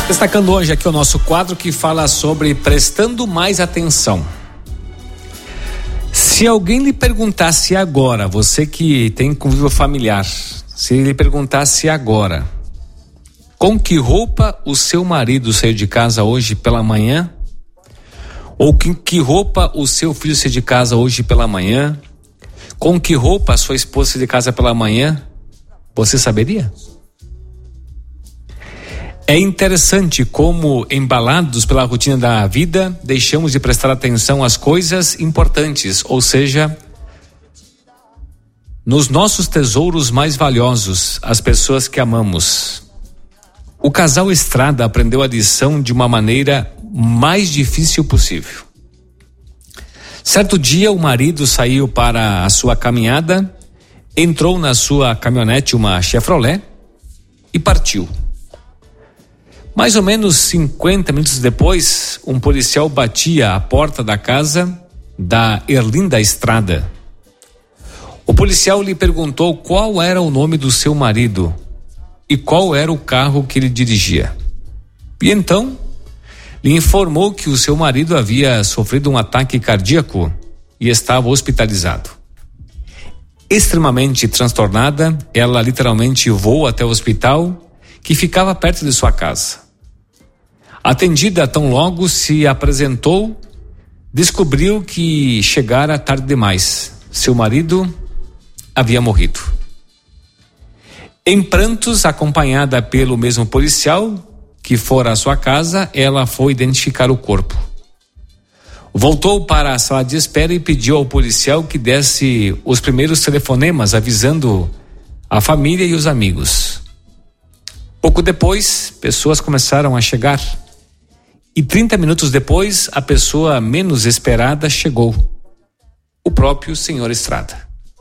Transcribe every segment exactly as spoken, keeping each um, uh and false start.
Destacando hoje aqui o nosso quadro que fala sobre prestando mais atenção. Se alguém lhe perguntasse agora, você que tem convívio familiar, se ele perguntasse agora, com que roupa o seu marido saiu de casa hoje pela manhã? Ou com que roupa o seu filho saiu de casa hoje pela manhã? Com que roupa a sua esposa saiu de casa pela manhã? Você saberia? É interessante como, embalados pela rotina da vida, deixamos de prestar atenção às coisas importantes, ou seja, nos nossos tesouros mais valiosos, as pessoas que amamos. O casal Estrada aprendeu a lição de uma maneira mais difícil possível. Certo dia, o marido saiu para a sua caminhada, entrou na sua caminhonete, uma Chevrolet, e partiu. Mais ou menos cinquenta minutos depois, um policial batia à porta da casa da Erlinda Estrada. O policial lhe perguntou qual era o nome do seu marido e qual era o carro que ele dirigia. E então, lhe informou que o seu marido havia sofrido um ataque cardíaco e estava hospitalizado. Extremamente transtornada, ela literalmente voou até o hospital que ficava perto de sua casa. Atendida tão logo se apresentou, descobriu que chegara tarde demais. Seu marido havia morrido. Em prantos, acompanhada pelo mesmo policial que fora à sua casa, ela foi identificar o corpo. Voltou para a sala de espera e pediu ao policial que desse os primeiros telefonemas avisando a família e os amigos. Pouco depois, pessoas começaram a chegar. E trinta minutos depois, a pessoa menos esperada chegou. O próprio senhor Estrada.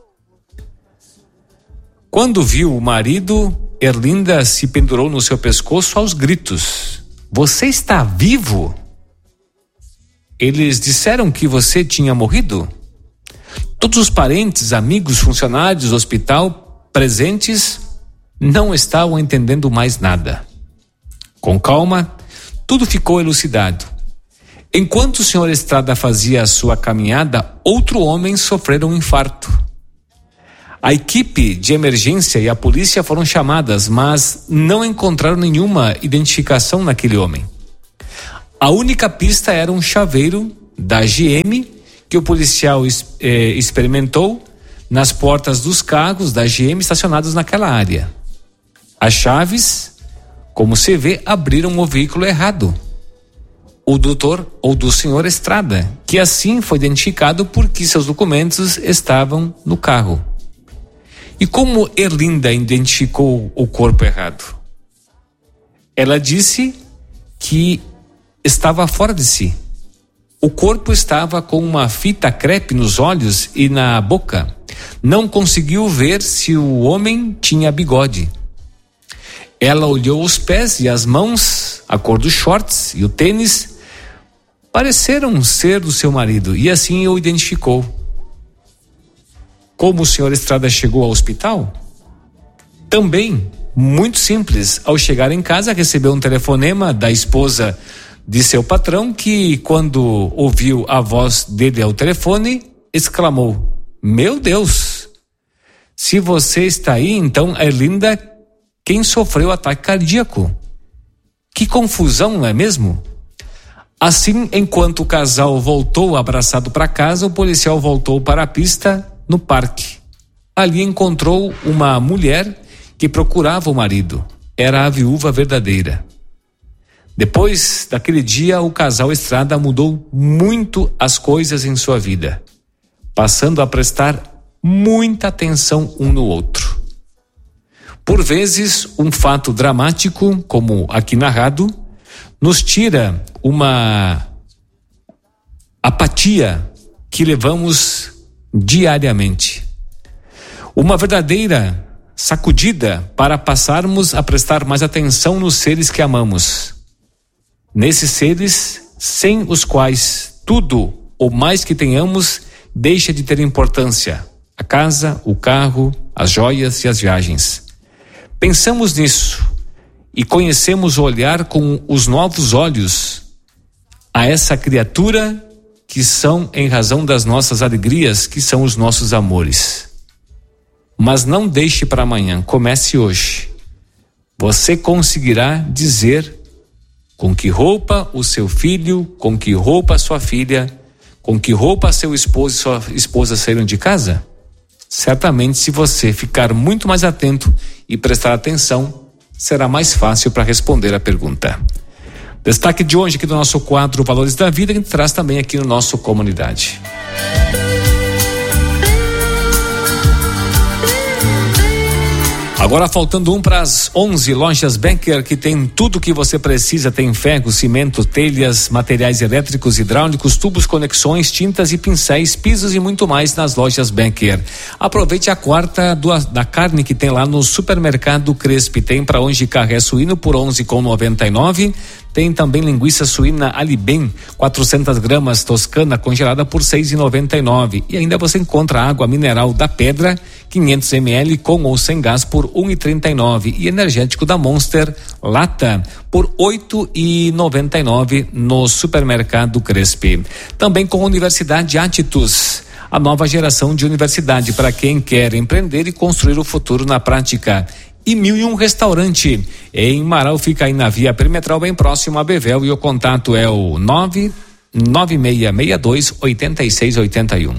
Quando viu o marido, Erlinda se pendurou no seu pescoço aos gritos. Você está vivo? Eles disseram que você tinha morrido? Todos os parentes, amigos, funcionários do hospital presentes não estavam entendendo mais nada. Com calma, tudo ficou elucidado. Enquanto o senhor Estrada fazia a sua caminhada, outro homem sofreu um infarto. A equipe de emergência e a polícia foram chamadas, mas não encontraram nenhuma identificação naquele homem. A única pista era um chaveiro da G M que o policial eh, experimentou nas portas dos carros da G M estacionados naquela área. As chaves, como se vê, abriram o veículo errado. O doutor ou do senhor Estrada, que assim foi identificado porque seus documentos estavam no carro. E como Erlinda identificou o corpo errado? Ela disse que estava fora de si. O corpo estava com uma fita crepe nos olhos e na boca. Não conseguiu ver se o homem tinha bigode. Ela olhou os pés e as mãos, a cor dos shorts e o tênis, pareceram ser do seu marido e assim o identificou. Como o senhor Estrada chegou ao hospital? Também, muito simples, ao chegar em casa recebeu um telefonema da esposa de seu patrão que, quando ouviu a voz dele ao telefone, exclamou: meu Deus, se você está aí, então é Erlinda quem sofreu ataque cardíaco. Que confusão, não é mesmo? Assim, enquanto o casal voltou abraçado para casa, o policial voltou para a pista no parque. Ali encontrou uma mulher que procurava o marido. Era a viúva verdadeira. Depois daquele dia, o casal Estrada mudou muito as coisas em sua vida, passando a prestar muita atenção um no outro. Por vezes, um fato dramático, como aqui narrado, nos tira uma apatia que levamos diariamente. Uma verdadeira sacudida para passarmos a prestar mais atenção nos seres que amamos. Nesses seres, sem os quais tudo ou mais que tenhamos deixa de ter importância. A casa, o carro, as joias e as viagens. Pensamos nisso e conhecemos olhar com os novos olhos a essa criatura que são em razão das nossas alegrias, que são os nossos amores. Mas não deixe para amanhã, comece hoje. Você conseguirá dizer com que roupa o seu filho, com que roupa a sua filha, com que roupa seu esposo e sua esposa saíram de casa? Certamente, se você ficar muito mais atento e prestar atenção, será mais fácil para responder a pergunta. Destaque de hoje aqui do nosso quadro Valores da Vida, que traz também aqui no nosso Comunidade. Agora faltando um para as onze, Lojas Becker, que tem tudo o que você precisa, tem ferro, cimento, telhas, materiais elétricos, hidráulicos, tubos, conexões, tintas e pincéis, pisos e muito mais nas Lojas Becker. Aproveite a quarta do, da carne que tem lá no Supermercado Crespi, tem para hoje carré suíno por onze reais e noventa e nove centavos. Tem também linguiça suína Alibem, quatrocentas gramas toscana congelada por seis reais e noventa e nove centavos. E ainda você encontra água mineral da Pedra, quinhentos mililitros com ou sem gás por um real e trinta e nove centavos. E energético da Monster, lata, por oito reais e noventa e nove centavos no Supermercado Crespi. Também com a Universidade Attus, a nova geração de universidade para quem quer empreender e construir o futuro na prática. E Mil e Um Restaurante em Marau, fica aí na Via Perimetral, bem próximo a Bevel, e o contato é o nove nove seis seis dois oito seis oito um.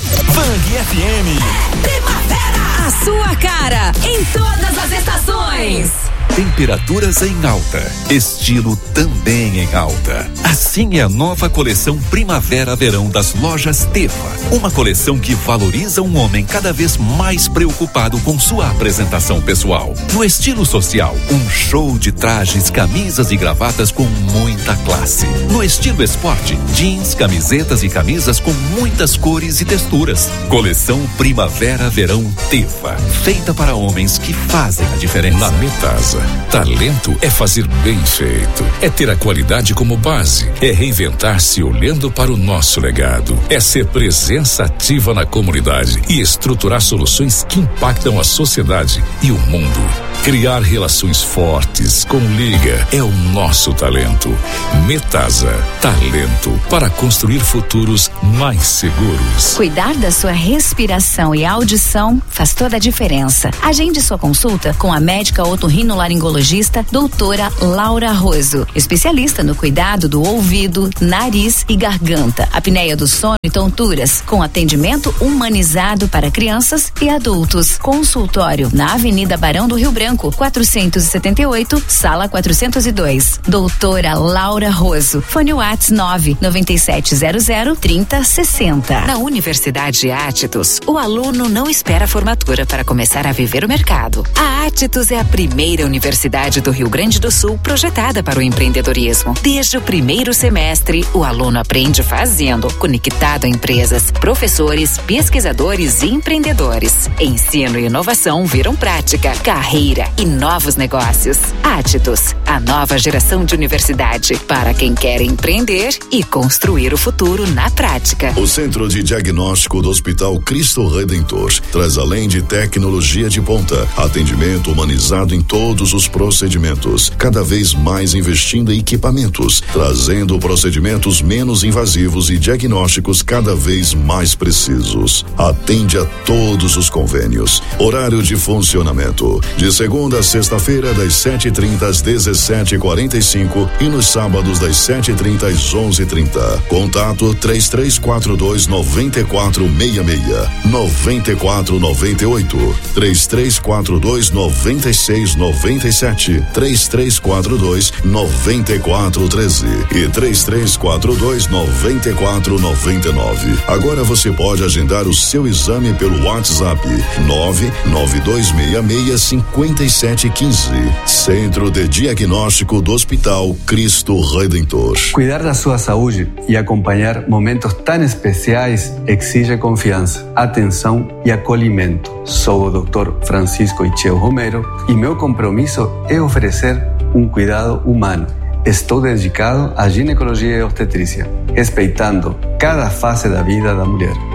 Bang F M. Primavera, a sua cara em todas as estações. Temperaturas em alta, estilo também em alta. Assim é a nova coleção Primavera-Verão das Lojas Tefa. Uma coleção que valoriza um homem cada vez mais preocupado com sua apresentação pessoal. No estilo social, um show de trajes, camisas e gravatas com muita classe. No estilo esporte, jeans, camisetas e camisas com muitas cores e texturas. Coleção Primavera-Verão Tefa, feita para homens que fazem a diferença. Na Metasa, talento é fazer bem feito, é ter a qualidade como base, é reinventar-se olhando para o nosso legado, é ser presença ativa na comunidade e estruturar soluções que impactam a sociedade e o mundo. Criar relações fortes com Liga é o nosso talento. Metasa, talento para construir futuros mais seguros. Cuidar da sua respiração e audição faz toda a diferença. Agende sua consulta com a médica otorrinolaringologista doutora Laura Roso, especialista no cuidado do ouvido, nariz e garganta, apneia do sono e tonturas, com atendimento humanizado para crianças e adultos. Consultório na Avenida Barão do Rio Branco, quatrocentos e setenta e oito, sala quatrocentos e dois. Doutora Laura Roso. Fone Whats nove nove sete zero zero trinta sessenta. Na Universidade Attus, o aluno não espera a formatura para começar a viver o mercado. A Attus é a primeira universidade do Rio Grande do Sul projetada para o empreendedorismo. Desde o primeiro semestre, o aluno aprende fazendo, conectado a empresas, professores, pesquisadores e empreendedores. Ensino e inovação viram prática, carreira e novos negócios. Attus, a nova geração de universidade para quem quer empreender e construir o futuro na prática. O Centro de Diagnóstico do Hospital Cristo Redentor traz, além de tecnologia de ponta, atendimento humanizado em todos os procedimentos, cada vez mais investindo em equipamentos, trazendo procedimentos menos invasivos e diagnósticos cada vez mais precisos. Atende a todos os convênios. Horário de funcionamento: de segunda a sexta-feira, das sete e trinta às dezessete e quarenta e cinco, e nos sábados das sete e trinta às onze e trinta. Contato três três quatro dois nove quatro seis seis, nove quatro nove oito, três três quatro dois nove seis nove sete, três três quatro dois nove quatro um três e três três quatro dois nove quatro nove nove. Agora você pode agendar o seu exame pelo WhatsApp nove nove dois seis seis cinco sete um cinco. Centro de Diagnóstico do Hospital Cristo Redentor. Cuidar da sua saúde e acompanhar momentos tão especiais exige confiança, atenção e acolhimento. Sou o doutor Francisco Icheu Romero e meu compromisso é oferecer um cuidado humano. Estou dedicado à ginecologia e obstetrícia, respeitando cada fase da vida da mulher.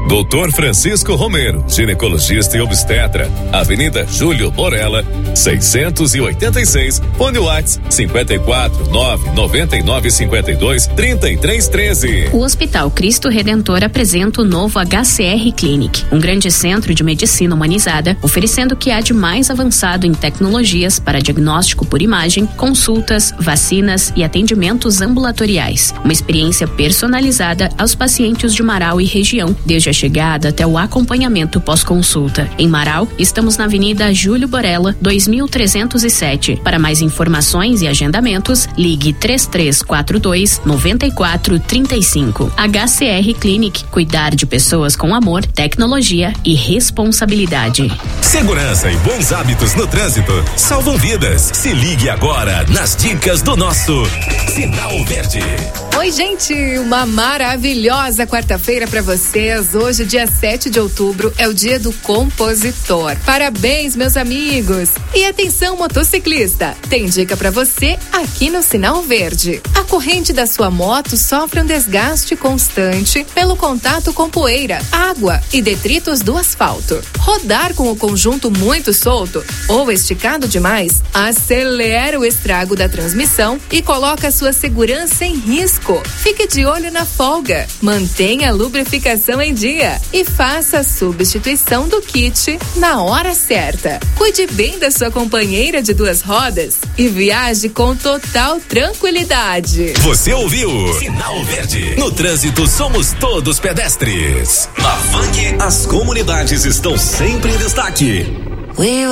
doutor Francisco Romero, ginecologista e obstetra, Avenida Júlio Borella, seiscentos e oitenta e seis, fone Whats cinquenta e quatro, nove noventa e nove, cinquenta e dois, trinta e três, treze. O Hospital Cristo Redentor apresenta o novo H C R Clinic, um grande centro de medicina humanizada, oferecendo o que há de mais avançado em tecnologias para diagnóstico por imagem, consultas, vacinas e atendimentos ambulatoriais. Uma experiência personalizada aos pacientes de Marau e região, desde a chegada até o acompanhamento pós-consulta. Em Marau, estamos na Avenida Júlio Borella, dois mil trezentos e sete. Para mais informações e agendamentos, ligue três três quatro dois, nove quatro três cinco. H C R Clinic, cuidar de pessoas com amor, tecnologia e responsabilidade. Segurança e bons hábitos no trânsito salvam vidas. Se ligue agora nas dicas do nosso Sinal Verde. Oi, gente, uma maravilhosa quarta-feira para vocês. Hoje, dia sete de outubro, é o dia do compositor. Parabéns, meus amigos. E atenção, motociclista, tem dica para você aqui no Sinal Verde. A corrente da sua moto sofre um desgaste constante pelo contato com poeira, água e detritos do asfalto. Rodar com o conjunto muito solto ou esticado demais acelera o estrago da transmissão e coloca a sua segurança em risco. Fique de olho na folga, mantenha a lubrificação em dia e faça a substituição do kit na hora certa. Cuide bem da sua companheira de duas rodas e viaje com total tranquilidade. Você ouviu? Sinal Verde. No trânsito somos todos pedestres. Na Funk, as comunidades estão sempre em destaque.